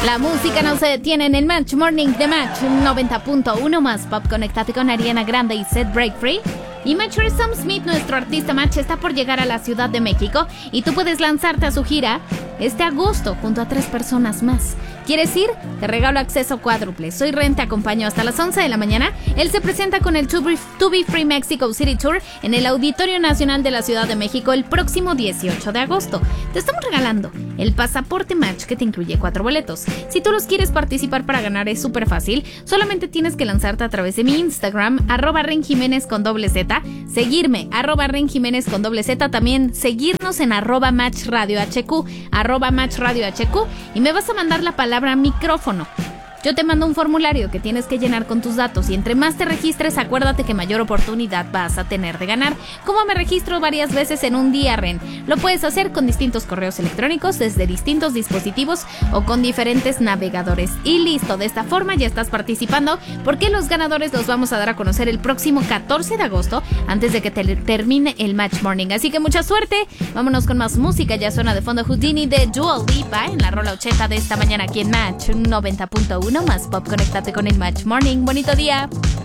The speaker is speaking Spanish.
La música no se detiene en el Match Morning de Match 90.1 más pop. Conéctate con Ariana Grande y Set Break Free. Y Matcher Sam Smith, nuestro artista Match, está por llegar a la Ciudad de México y tú puedes lanzarte a su gira este agosto junto a 3 personas más. ¿Quieres ir? Te regalo acceso cuádruple. Soy Ren, te acompaño hasta las 11 de la mañana. Él se presenta con el To Be Free Mexico City Tour en el Auditorio Nacional de la Ciudad de México el próximo 18 de agosto. Te estamos regalando el pasaporte Match que te incluye 4 boletos. Si tú los quieres participar para ganar es súper fácil. Solamente tienes que lanzarte a través de mi Instagram, @renjimenez con doble Z, seguirme, @renjimenez con doble Z, también seguirnos en @matchradiohq, @matchradiohq, y me vas a mandar la palabra micrófono. Yo te mando un formulario que tienes que llenar con tus datos y entre más te registres, acuérdate que mayor oportunidad vas a tener de ganar. ¿Cómo me registro varias veces en un día, Ren? Lo puedes hacer con distintos correos electrónicos desde distintos dispositivos o con diferentes navegadores. Y listo, de esta forma ya estás participando porque los ganadores los vamos a dar a conocer el próximo 14 de agosto antes de que termine el Match Morning. Así que mucha suerte, vámonos con más música. Ya suena de fondo Houdini de Dua Lipa en la rola 80 de esta mañana aquí en Match 90.1 más pop. Conéctate con el Match Morning. Bonito día.